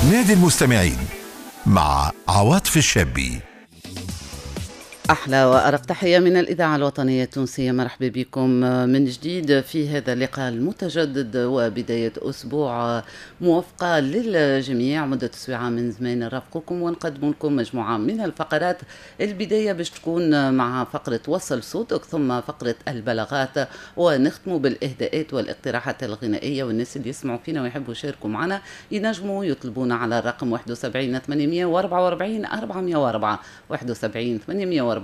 نادي المستمعين مع عواطف الشابي. أحلى وأرق تحية من الإذاعة الوطنية التونسية. مرحبا بكم من جديد في هذا اللقاء المتجدد وبداية أسبوع موفقة للجميع. مدة أسبوع من زمان نرافقكم ونقدم لكم مجموعة من الفقرات. البداية باش تكون مع فقرة وصل صوتك، ثم فقرة البلاغات، ونختم بالإهداءات والاقتراحات الغنائية. والناس اللي يسمعوا فينا ويحبوا يشاركوا معنا ينجموا يطلبونا على الرقم 71 844 404 71 844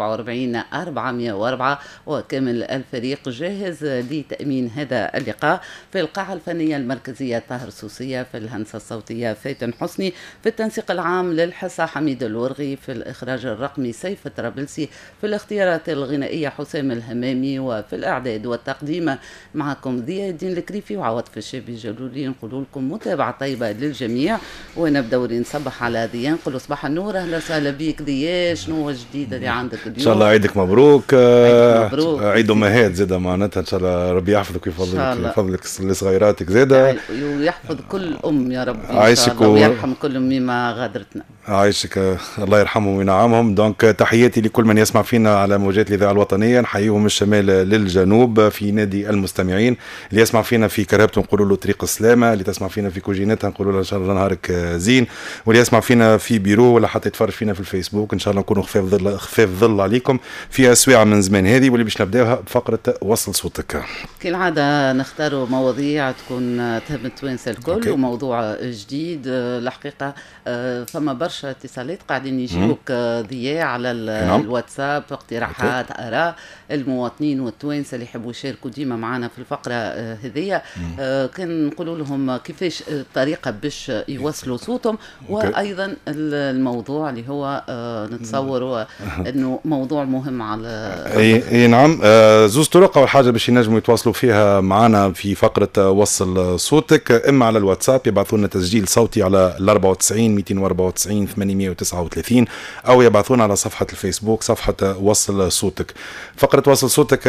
404. وكامل الفريق جاهز لتأمين هذا اللقاء. في القاعة الفنية المركزية طاهر سوسية، في الهندسة الصوتية فاتن حسني، في التنسيق العام للحصة حميد الورغي، في الإخراج الرقمي سيف الطرابلسي، في الاختيارات الغنائية حسام الهمامي، وفي الإعداد والتقديم معكم ضياء الدين الكريفي وعواطف الشابي جلولي. نقول لكم متابعة طيبة للجميع، ونبدأ نصبح على ضياء. نقول صباح النور، أهلا وسهلا بيك ضياء. شنو الجديد اللي عندك اليوم؟ ان شاء الله عيدك مبروك. مبروك. عيد امهات زاده معناتها، ان شاء الله ربي يحفظك ويفضلك لصغيراتك زاده، ويحفظ كل ام يا رب. عايشك ويرحم كل امي ما غادرتنا. عايشك الله يرحمهم وينعمهم. دونك تحياتي لكل من يسمع فينا على موجات الاذاعه الوطنيه، نحييهم من الشمال للجنوب في نادي المستمعين. اللي يسمع فينا في كرهبته نقولوا له طريق السلامه، اللي تسمع فينا في كوجينتها نقولوا له ان شاء الله نهارك زين، واللي يسمع فينا في بيرو ولا حتى يتفرج فينا في الفيسبوك ان شاء الله نكونوا خفاف ظل عليكم في أسواع من زمان هذه. واللي باش نبداوها بفقرة وصل صوتك. كالعادة نختاروا مواضيع تكون تهم التوانسة الكل. وموضوع جديد الحقيقة. فما برشا اتصالات قاعدين يجيوك ضياء على الواتساب، اقتراحات آراء المواطنين والتوانسة اللي يحبوا يشاركوا ديما معنا في الفقرة هذية. كان نقولوا لهم كيفاش الطريقة باش يوصلوا صوتهم. وأيضا الموضوع اللي هو نتصور أنه موضوع مهم على اي نعم. زوز طرق. اول حاجه باش ينجموا يتواصلوا فيها معنا في فقره وصل صوتك، اما على الواتساب يبعثوا لنا تسجيل صوتي على 94 294 839، او يبعثونا على صفحه الفيسبوك صفحه وصل صوتك. فقره وصل صوتك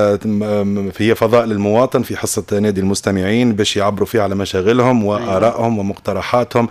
هي فضاء للمواطن في حصه نادي المستمعين باش يعبروا فيها على مشاغلهم وارائهم ومقترحاتهم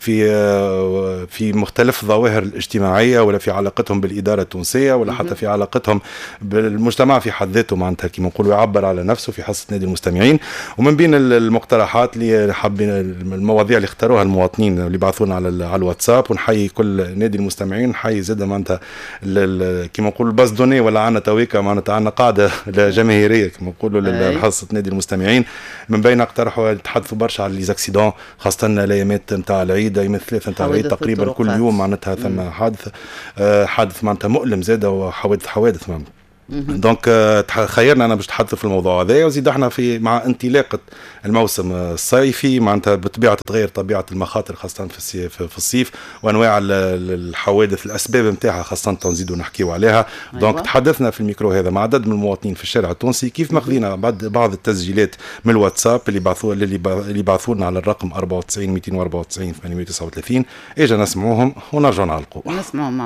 في مختلف الظواهر الاجتماعيه، ولا في علاقتهم بالاداره التونسيه، ولا حتى في علاقتهم بالمجتمع في حد ذاته. معناتها كما نقولوا يعبر على نفسه في حصة نادي المستمعين. ومن بين المقترحات اللي حابين المواضيع اللي اختاروها المواطنين اللي بعثونا على الواتساب، ونحيي كل نادي المستمعين، نحيي زاد معناتها كما نقولوا الباز دوني، ولا عنا تويكا معناتها عنا قاعدة جماهيرية كما نقولوا لحصة نادي المستمعين. من بين اقترحوا يتحدثوا برشا على ليزاكسيدون، خاصة الايامات نتاع العيد، يوم الثلاثاء نتاع العيد تقريبا كل يوم معناتها ثم حادث معناتها مؤلم زاد، وحوادث دونك خيرنا انا باش نتحدث في الموضوع هذا. وزيد احنا مع انطلاقه الموسم الصيفي معناتها بطبيعه تتغير طبيعه المخاطر خاصه في الصيف، وانواع الحوادث الاسباب نتاعها خاصه نزيدوا نحكيوا عليها. دونك تحدثنا في الميكرو هذا مع عدد من المواطنين في الشارع التونسي، كيف ماخذين بعض التسجيلات من الواتساب اللي بعثوا على الرقم 94 294 839. اجا نسمعوهم ونرجعوا نعلقوا نسمعوا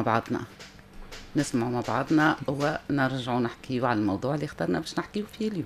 مع بعضنا ونرجع نحكيو على الموضوع اللي اخترنا باش نحكيو فيه اليوم.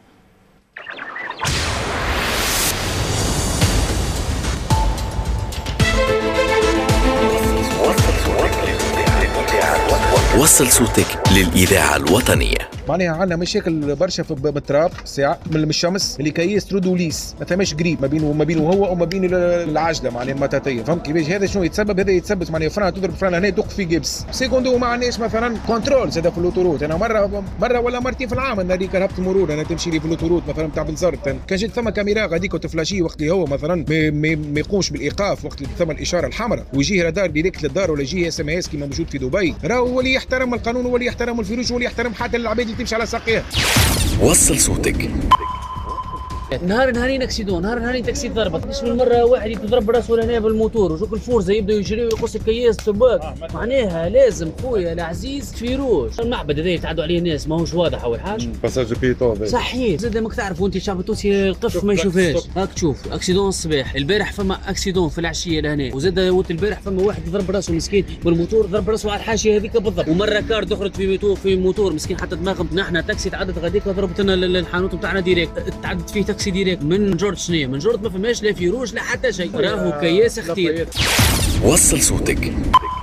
وصل صوتك للإذاعة الوطنية. معناها عندنا مشاكل برشا في بالتراب ساعة من الشمس اللي كيس رود وليس، ما ثماش قريب ما بينه هو وما بين العجله معناها المطاطيه. فهمت كيفاش هذا شنو يتسبب؟ هذا يتسبب معناها فران تضرب فران هنا توقف في جبس. سيكوندو ما عندناش مثلا كنترول زاد في الاوتوروت. انا مره ولا مرتين في العام انا هذيك رهبت المرور، انا تمشي لي في الاوتوروت مثلا تاع بنزرت، كان جات ثم كاميرا غاديك وتفلاشي وقت اللي هو مثلا ما يقومش بالايقاف وقت اللي ثم الاشاره الحمراء، ويجيه رادار ديريكت للدار، ولا يجيه SMS كيما موجود في دبي. راهو هو اللي يحترم القانون، هو اللي يحترم الفلوس، هو اللي يحترم حتى العباد اللي تمشي على ساقيها. وصل صوتك. نهارين اكسيدون، نهارين تاكسي ضربت، مش من مره واحد يضرب راسه لهنا بالموتور، وشوف الفورزه يبدا يجري ويقص الكياس ترباك. معناها لازم خويا العزيز فيروش المعبد هذا يتعدوا عليه ناس ماهوش واضح. اول حاجه باساج بيتو صحيح. زاد ماك تعرف وانت الشعب التونسي القف ما يشوفهاش. هاك تشوف اكسيدون الصباح، البارح فما اكسيدون في العشيه لهنا، وزاد وقت البارح فما واحد ضرب راسه مسكين بالموتور، ضرب راسه على الحاشيه هذيك بالضبط. ومره كار دخلت في موتور مسكين حتى دماغهم. نحن تاكسي تعدت غاديك ضربت لنا الحانوت نتاعنا ديريكت، تعدت فيه تاكسي اكسي ديريكت من جورج. شنيا من جورج ما فماش لا فيروج لا حتى شيء، راهو كياس اختيار. وصل صوتك.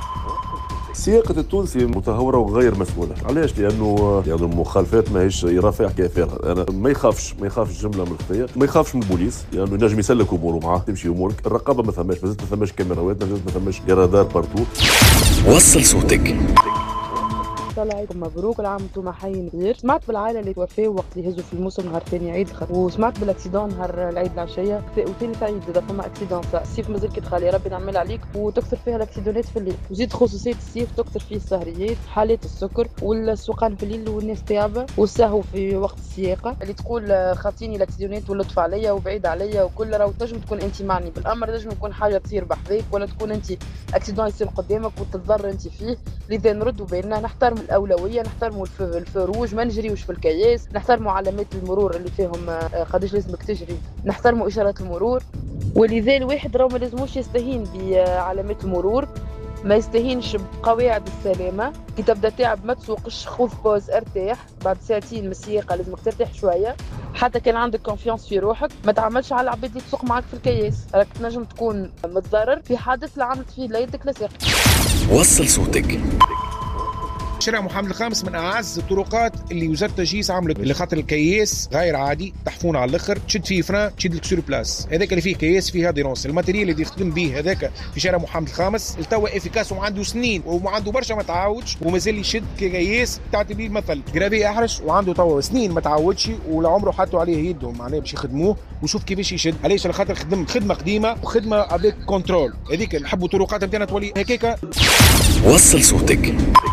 سياقة التونسي متهورة وغير مسؤولة. علاش؟ لأنه المخالفات ماهيش يرافع كثيرها. أنا ما يخافش جملة من الخطية، ما يخافش من البوليس، لأنه يعني ينجم يسلك أموره معاه تمشي أمورك. الرقابة ما ثماش، مازالت ما ثماش كاميرات، مازالت ما ثماش رادار بارتو. وصل صوتك. الله عليكم، مبروك العام وانتم حيين غير. سمعت بالعائله اللي توفاو وقت اللي هزوا في الموسم نهار ثاني عيد، وسمعت بالاكسيدون نهار العيد العشيه، وثالث عيد زاد فما اكسيدون. الصيف مازال كي دخل، يا ربي نعمل عليك وتكثر فيها الاكسيدونات في الليل، وزيد خصوصيه الصيف تكثر فيه السهريات، حالات السكر والسوقان في الليل والناس تعبه والسهو في وقت السياقه. اللي تقول خاطيني الاكسيدونات واللطف عليا وبعيد عليا وكل راهو تنجم تكون انت معني بالامر، نجم يكون حاجه تصير بحذاك ولا تكون انت اكسيدون يصير قدامك وتتضرر انت فيه. لذا نردوا بالنا نحترم الاولويه، نحترموا الفروج، ما نجريوش في الكياس، نحترموا علامات المرور اللي فيهم قداش لازمك تجري، نحترموا اشارات المرور. ولذا الواحد راهو ما لازموش يستهين بعلامات المرور، ما يستهينش بقواعد السلامه. كي تبدا تعب ما تسوقش، خذ بوز، ارتاح. بعد ساعتين من السياقه لازمك ترتاح شويه. حتى كان عندك كونفيونس في روحك ما تعملش على العباد اللي تسوق معك في الكياس، راك تنجم تكون متضرر في حادث لا عملت فيه لا يدك لا ساقك. وصل صوتك. شارع محمد الخامس من اعز الطرقات اللي وزاره التجهيز عملت، اللي خاطر الكياس غير عادي، تحفون على الاخر، تشد فيه فران، تشد لك سور بلاس. هذاك اللي فيه كياس فيه ديرونس، الماتيريال اللي يخدم به هذاك في شارع محمد الخامس التوا افيكاس وعنده سنين وعنده برشا ما تعاودش ومازال يشد كياس. تعطي به مثل جرافي احرش وعنده توا سنين ما تعاودش ولا عمره حطوا عليه يدهم معناه باش يخدموه، وشوف كيفاش يشد. علاش؟ على خاطر خدمه قديمه وخدمه افيك كنترول. هذيك نحبوا طرقات نتاعنا تولي هكاك. وصل صوتك.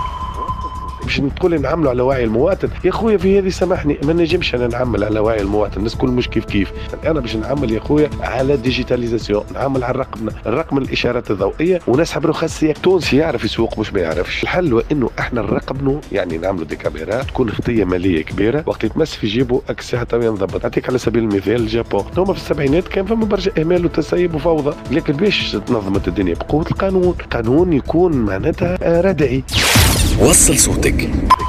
باش تقول نعملوا على وعي المواطن. يا خويا في هذه سامحني ما نجمش انا نعمل على وعي المواطن، الناس كل مش كيف. انا باش نعمل يا خويا على ديجيتاليزاسيون، نعمل على الرقم الاشارات الضوئيه، ونسحب خاصيه تونسي يعرف يسوق مش ما يعرفش. الحل هو انه احنا نرقبنوا، يعني نعملوا دي كاميرات تكون خطيه ماليه كبيره، وقت يتمس في جيبه اكس حتى ينضبط. نعطيك على سبيل المثال الجابون، هما في السبعينات كان فما برشا اهمال وتسيب وفوضى، لكن باش تنظمت الدنيا بقوه القانون يكون معناتها ردعي. وصل صوتك.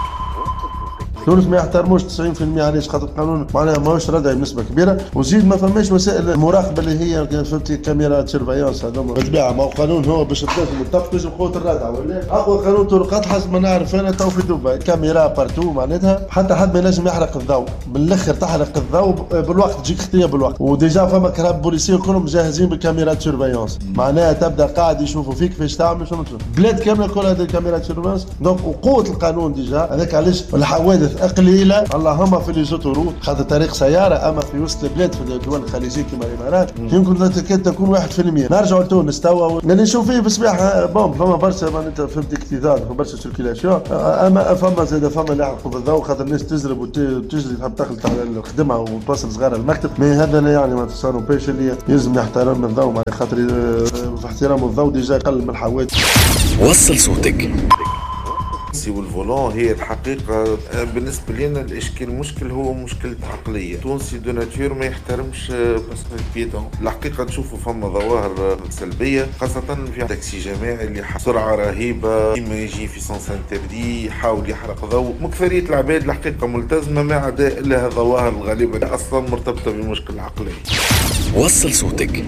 تونس ما يحترموش 90%. علاش؟ خاطر القانون معناها ماهوش ردعي بنسبه كبيره، وزيد ما فماش وسائل المراقبه اللي هي فهمتي كاميرا سيرفايونس. هذوما بالطبيعه ما هو قانون هو باش تلازم تنفذ بقوه الردع، ولا اقوى قانون طرقات حسب ما نعرف انا تو في دبي كاميرا بارتو، معناتها حتى حد ما ينجم يحرق الضوء بالاخر، تحرق الضوء بالوقت، تجيك خطيه بالوقت. وديجا فما كراب بوليسيه كلهم جاهزين بكاميرات سيرفايونس، معناها تبدا قاعد يشوفوا فيك كيفاش تعمل شنو بلاد كامله كل هذه الكاميرات سيرفايونس. دونك وقوه القانون ديجا هذاك علاش الحوادث قليله اللهم في لي زوتوروت، خاطر طريق سياره. اما في وسط البلاد في الدول الخليجيه كما الامارات يمكن تكون 1%. نرجعوا لتونس توا اللي نشوف فيه بصباح بوم، فما برشا معناتها فهمت اكتظاظ، فما برشا سيركيلاسيون. اما فما زاد فما اللي يحرقوا بالضوء خاطر الناس تزرب وتجري تحب تخلط على خدمها وتوصل صغار المكتب. ما هذا لا يعني ما تصاروا باش اللي يلزم يحترم الضوء، معناتها خاطر في احترام الضوء ديجا يقلل من الحوادث. وصل صوتك. والفولون هي الحقيقة بالنسبة لنا الإشكال مشكل هو مشكلة عقلية. تونسي دو ناتور ما يحترمش باسكو البيتون. الحقيقة نشوفوا فما ظواهر سلبية خاصة في تاكسي جماعي اللي سرعة رهيبة، إما يجي في سونس انتردي يحاول يحرق ضوء. مكثرية العباد الحقيقة ملتزمة ما عدا إلا الظواهر الغالبة أصلا مرتبطة بمشكلة عقلية. وصل صوتك.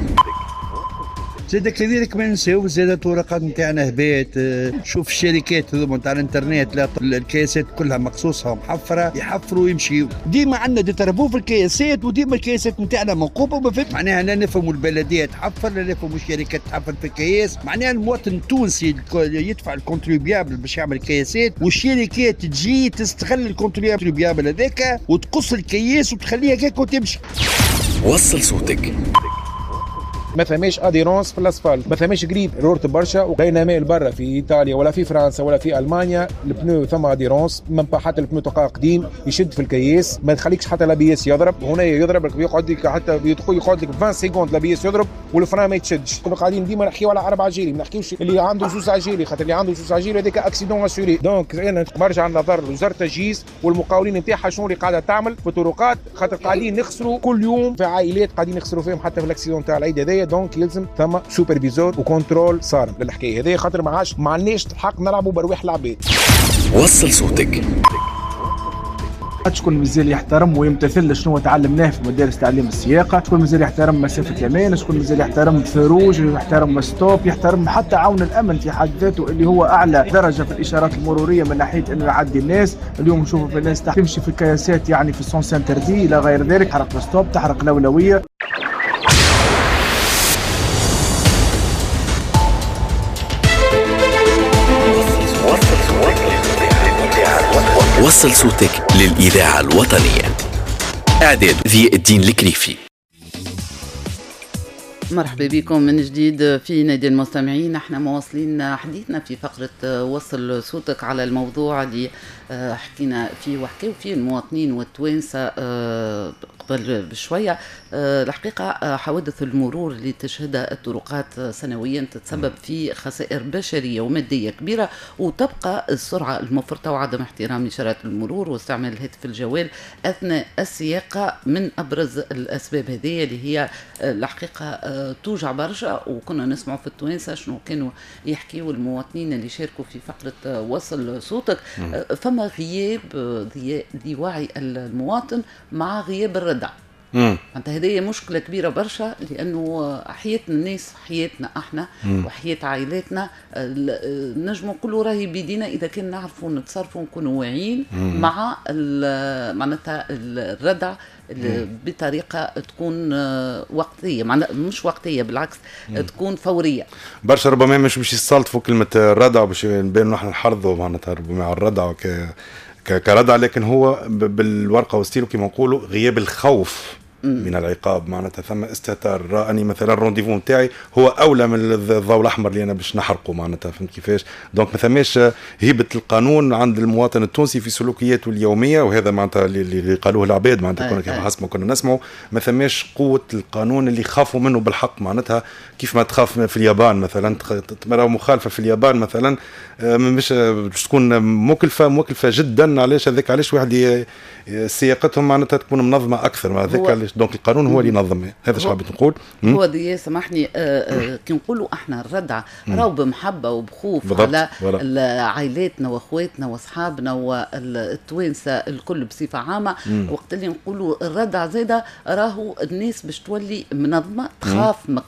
زاد كذلك ما نساو زاد الطرقات نتاعنا هبات. شوف الشركات هذوما نتاع الانترنت لا الكياسات كلها مقصوصها ومحفره، يحفروا ويمشيوا. ديما عندنا ديترافو في الكياسات، وديما الكياسات نتاعنا منقوبه وما فهمت معناها. لا نفهموا البلديه تحفر، لا نفهموا الشركات تحفر في الكياس. معناها المواطن التونسي يدفع الكونتريبيابل باش يعمل كياسات، والشركات تجي تستغل الكونتريبيابل هذاك وتقص الكياس وتخليها هكاك وتمشي. وصل صوتك. ما فماش اديرونس في الاسفلت، ما فماش قريب رورت برشا. بينما برا في ايطاليا ولا في فرنسا ولا في المانيا البنو ثم اديرونس، من حتى البنو تلقاه قديم يشد في الكياس، ما تخليكش حتى الابيس يضرب. هنا يضرب يقعد لك حتى يقعد لك 20 سكوند الابيس يضرب والفران ما يتشدش. كنا قاعدين ديما نحكيو على 4 عجيري، ما نحكيوش اللي عنده زوز عجيري، خاطر اللي عنده زوز عجيري هذاك اكسيدون اسوري. دونك انا برجع نظر وزاره التجهيز والمقاولين نتاعها شنو اللي قاعده تعمل في الطرقات، خاطر قاعدين نخسروا كل يوم في عائلات قاعدين نخسروا فيهم حتى في الاكسيدون تاع العيد هذايا. دونك يلزم ثم سوبرفيزور وكنترول صارم للحكايه هذه، خاطر ما عندناش الحق نلعبوا برواح العباد. وصل صوتك. شكون مازال يحترم ويمتثل شنو تعلمناه في مدارس تعليم السياقه، شكون مازال يحترم مسافه الامان، شكون مازال يحترم ثروج، يحترم ستوب، يحترم حتى عون الامن في حد ذاته اللي هو اعلى درجه في الاشارات المروريه من ناحيه انه يعدي الناس. اليوم نشوفوا في الناس تمشي في الكياسات يعني في السون سنتر دي الى غير ذلك، تحرق ستوب، تحرق الاولويه. وصل صوتك للإذاعة الوطنية. إعداد ذي الدين الكريفي. مرحبا بكم من جديد في نادي المستمعين. احنا مواصلين حديثنا في فقرة وصل صوتك على الموضوع اللي حكينا فيه وحكيوا فيه المواطنين والتوانسة قبل بشوية. الحقيقة حوادث المرور اللي تشهدها الطرقات سنويا تتسبب في خسائر بشرية ومادية كبيرة، وتبقى السرعة المفرطة وعدم احترام إشارات المرور واستعمال الهاتف الجوال أثناء السياقة من أبرز الأسباب هذه اللي هي الحقيقة توجع برشا. وكنا نسمع في التوانسة شنو كانوا يحكيوا المواطنين اللي شاركوا في فقرة وصل صوتك. فما غياب وعي المواطن مع غياب الردع. انت هذه مشكله كبيره برشا، لانه حياه الناس حياتنا احنا وحياه عائلاتنا نجموا نقولوا راهي بيدينا اذا كان نعرفوا نتصرفوا نكونوا واعيين مع معناتها الردع بطريقه تكون وقتيه، مش وقتيه بالعكس تكون فوريه. برشا ربما مش باش يستلطفوا كلمه الردع باش نبانوا نحن نحرضوا معناتها ربما الردع كردع، لكن هو بالورقه وستيلو كما نقولوا غياب الخوف من العقاب. معناتها ثم استهتار راني مثلا الرونديفو نتاعي هو اولى من الضوء الاحمر اللي انا باش نحرقه. معناتها فهمت كيفاش؟ دونك ما ثماش هيبه القانون عند المواطن التونسي في سلوكياته اليوميه، وهذا معناتها اللي قالوه العباد معناتها كنا حسب ما كنا نسمعوا. ما ثماش قوه القانون اللي خافوا منه بالحق. معناتها كيف ما تخاف في اليابان مثلا، ترى مخالفه في اليابان مثلا مش تكون مكلفه جدا. علاش هذاك؟ علاش واحد سياقتهم معناتها تكون منظمه اكثر. هذاك دونك القانون هو اللي ينظم. هذا شو حبيت نقول. هو دي سامحني كي نقولوا احنا الردع راهو بمحبه وبخوف على عائلاتنا واخواتنا واصحابنا والتوانسه الكل بصفه عامه. وقت اللي نقولوا الردع زاده راهو الناس باش تولي منظمه، تخاف مك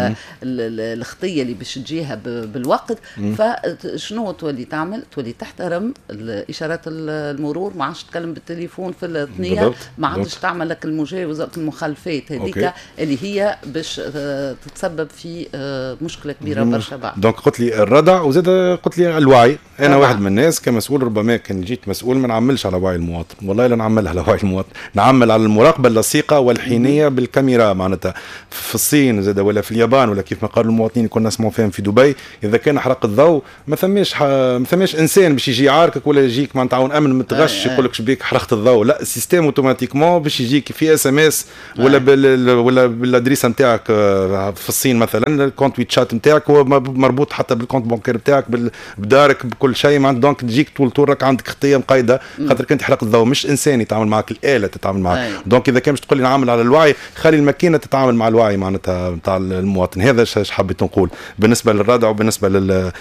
الخطيه اللي باش تجيها بالوقت. فشنو تولي تعمل؟ تولي تحترم الاشارات المرور، ما عادش تكلم بالتليفون في الثنيه، ما عادش تعمل لك المجاوزه المخالفات هذيك اللي هي باش تتسبب في مشكله كبيره برشا بعد. دونك قلت لي الردع وزاد قلت لي الوعي. انا واحد من الناس كمسؤول ربما كان جيت مسؤول ما نعملش على وعي المواطن، والله لا نعمل على وعي المواطن، نعمل على المراقبه اللصيقه والحينيه بالكاميرا. معناتها في الصين زاد ولا في اليابان ولا كيف ما قالوا المواطنين كنا نسمعوا فيهم في دبي، اذا كان حرق الضوء ما ثماش انسان باش يجي يعاركك ولا يجيك معناتها عون امن متغش يقول لك شبيك حرقت الضوء. لا، السيستم اوتوماتيكمون باش يجيك في اس ام اس ولا بالادريسه نتاعك. في الصين مثلا الكونت ويتشات نتاعك هو مربوط حتى بالكونت بانكير نتاعك بدارك بكل شيء. معناتها دونك تجيك طول طولك عندك خطيه مقيده خاطر كنت تحرق الضوء، مش انسان يتعامل معك، الاله تتعامل معك. دونك اذا كان باش تقول لي نعمل على الوعي، خلي الماكينه تتعامل مع الوعي معناتها نتاع المواطن. هذا ايش حبيت نقول بالنسبه للردع وبالنسبه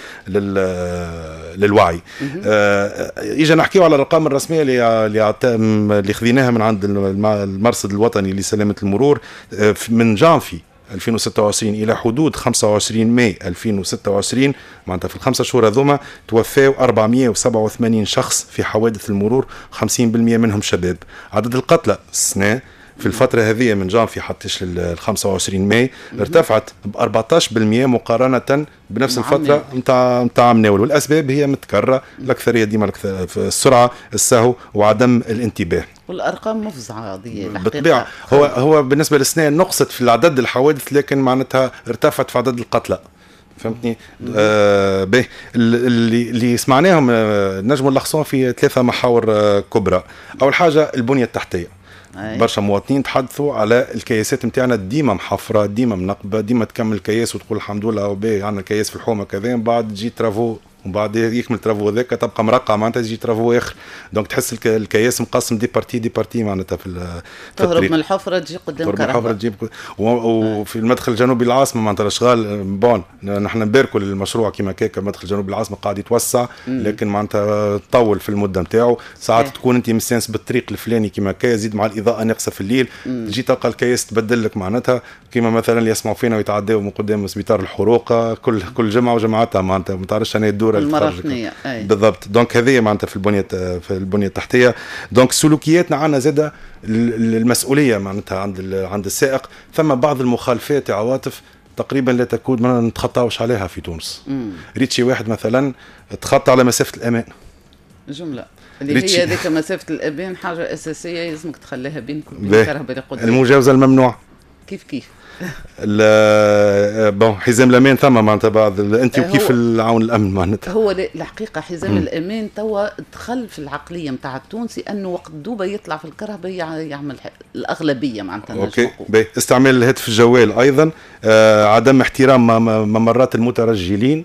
للوعي. اجا نحكيو على الارقام الرسميه اللي خذيناها من عند المرصد الوطني لسلامه المرور من جانفي 2026 الى حدود 25 ماي 2026. معناتها في الخمسة شهور هذوما توفاو 487 شخص في حوادث المرور، 50% منهم شباب. عدد القتلى السنه في الفترة هذه من جانفي حتى ال 25 ماي ارتفعت ب 14% مقارنة بنفس الفترة نتاع مناول. والأسباب هي متكررة، الأكثرية ديما السرعة، السهو، وعدم الانتباه. والأرقام مفزعة بالطبيعة. هو بالنسبة للسنة نقصت في عدد الحوادث، لكن معناتها ارتفعت في عدد القتلى. فهمتني؟ به اللي سمعناهم نجموا نلخصوهم في 3 محاور كبرى. أول حاجة البنية التحتية. برشا مواطنين تحدثوا على الكياسات نتاعنا ديما محفره، ديما منقبه، ديما تكمل كياس وتقول الحمد لله باهي عندنا كياس في الحومه كذا، بعد تجي ترافو ومن بعد يكمل ترافو هذاك تبقى مرقعه معناتها يجي ترافو اخر. دونك تحس الكياس مقسم دي بارتي معناتها في تهرب من الحفره تجي قدام كهرباء تجيب. وفي المدخل الجنوبي العاصمه معناتها الاشغال بون نحن نباركوا للمشروع كيما كيك المدخل الجنوبي العاصمه قاعد يتوسع لكن معناتها طول في المده نتاعو. ساعات تكون انت مستانس بالطريق الفلاني كيما كي يزيد مع الاضاءه ناقصه في الليل تجي تلقى الكياس تبدل لك معناتها كيما مثلا اللي يسمعوا فينا ويتعداو من قدام سبيطار الحروق كل جمعه وجمعتها معناتها ما تعرفش انا الدوره المره بالضبط. دونك هذه معناتها في البنيه التحتيه. دونك سلوكياتنا عندنا زاده المسؤوليه معناتها عند السائق. ثم بعض المخالفات عواطف تقريبا لا تكون ما نتخطاوش عليها في تونس. ريتشي واحد مثلا تخطى على مسافه الامان جمله اللي هي هذيك مسافه الامان حاجه اساسيه لازمك تخليها بينك وبين الكهرباء اللي قدام. المجاوزه الممنوع كيف بون حزام الامان ثم معناتها بعض انت وكيف العون الامن معناتها هو الحقيقه حزام الامان توا دخل في العقليه نتاع التونسي انه وقت دوبه يطلع في الكهرباء يعمل الاغلبيه معناتها. اوكي استعمال الهاتف الجوال ايضا عدم احترام ممرات المترجلين.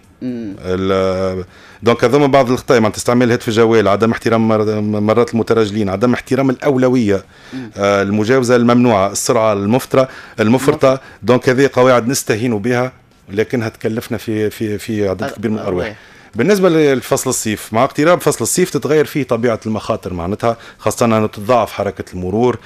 دونك هذوما بعض الخطايا معناتها استعمال الهاتف الجوال عدم احترام ممرات المترجلين عدم احترام الاولويه المجاوزه الممنوعه السرعه المفرطه. دونك هذه قواعد نستهين بها لكنها تكلفنا في عدد كبير من الارواح. بالنسبه لفصل الصيف مع اقتراب فصل الصيف تتغير فيه طبيعه المخاطر معناتها خاصه انه تتضاعف حركه المرور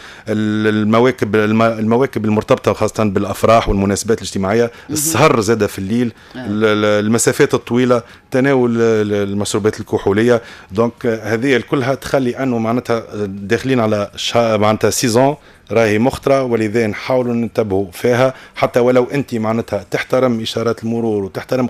المواكب المرتبطه خاصه بالافراح والمناسبات الاجتماعيه السهر زاده في الليل المسافات الطويله تناول المشروبات الكحوليه. دونك هذه كلها تخلي انه معناتها داخلين على معناتها سيزون راهي مخطرة ولذا نحاولوا ننتبهوا فيها حتى ولو انت معناتها تحترم اشارات المرور وتحترم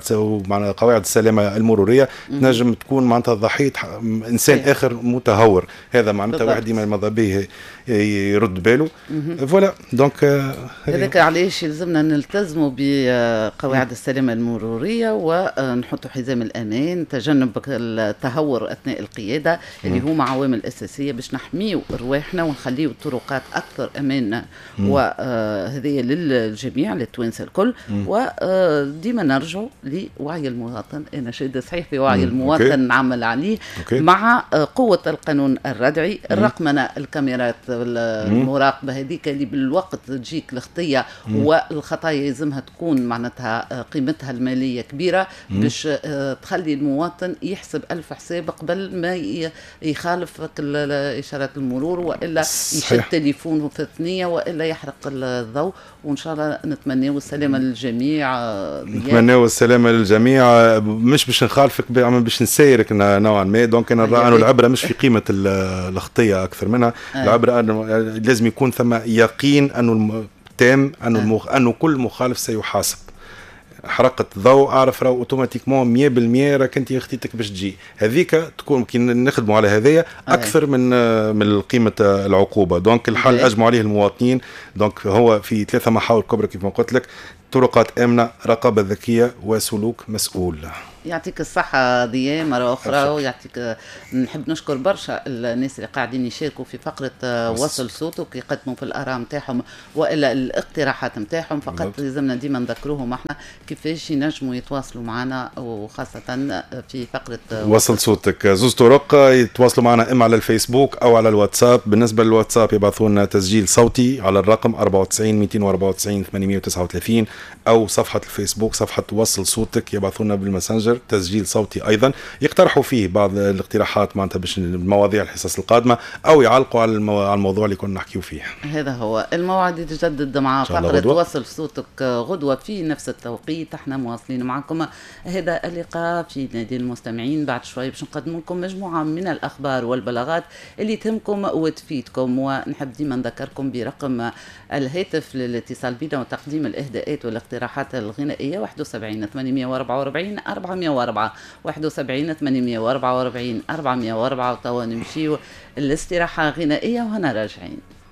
قواعد السلامه المروريه تنجم تكون معناتها ضحيه انسان اخر متهور. هذا معناتها واحد ديما ماذا به يرد باله. فوالا دونك هذاك علاش يلزمنا نلتزموا بقواعد السلامه المروريه ونحطوا حزام الامان تجنب التهور اثناء القياده اللي هما عوامل اساسيه باش نحميوا ارواحنا ونخليوا الطرقات اكثر امانا وهذه للجميع للتوانسه الكل. وديما نرجعوا لوعي المواطن. انا شاده صحيح في وعي المواطن نعمل عليه مع قوه القانون الردعي الرقمنه الكاميرات المراقبه هذيك اللي بالوقت تجيك الخطيه والخطايا يلزمها تكون معناتها قيمتها الماليه كبيره باش تخلي المواطن يحسب ألف حساب قبل ما يخالف اشارات المرور والا يشد تليفونه في الثنيه والا يحرق الضوء. وان شاء الله نتمناو السلامه للجميع. نتمناو السلامه للجميع مش باش نخالفك باش نسيرك نوعا ما. دونك انا نرى انه العبره مش في قيمه الخطيه اكثر منها. العبره انه لازم يكون ثم يقين انه تام انه كل مخالف سيحاسب. حرقة ضوء اعرف راهو اوتوماتيكمون 100% راك انت خطيتك باش تجي هذيك تكون كي نخدموا على هذايا اكثر من قيمه العقوبه. دونك الحل اجمعوا عليه المواطنين. دونك هو في 3 محاور كبرى كيف ما قلت لك طرقات امنه رقابه ذكيه وسلوك مسؤول. يعطيك الصحة ضياء مرة أخرى ويعطيك. نحب نشكر برشا الناس اللي قاعدين يشاركوا في فقرة وصل صوتك يقدموا في الآراء متاعهم وإلا الاقتراحات متاعهم. فقط لازمنا ديما نذكروهم احنا كيفاش ينجموا يتواصلوا معنا وخاصة في فقرة وصل صوتك. زوز طرق يتواصلوا معنا إما على الفيسبوك أو على الواتساب. بالنسبة للواتساب يبعثوا لنا تسجيل صوتي على الرقم 94 294 839 أو صفحة الفيسبوك صفحة وصل صوتك يبعثوا لنا بالماسنجر تسجيل صوتي ايضا يقترحوا فيه بعض الاقتراحات معناتها باش المواضيع الحصص القادمه او يعلقوا على الموضوع اللي كنا نحكيو فيه. هذا هو الموعد يتجدد مع فقره وصل صوتك غدوه في نفس التوقيت. احنا مواصلين معكم هذا اللقاء في نادي المستمعين. بعد شوي باش نقدم لكم مجموعه من الاخبار والبلاغات اللي تهمكم وتفيدكم. ونحب ديما نذكركم برقم الهاتف للاتصال بنا وتقديم الاهداءات والاقتراحات الغنائيه 71 844 404 71 844 404. وتوا نمشيو الاستراحه غنائيه وهنا راجعين.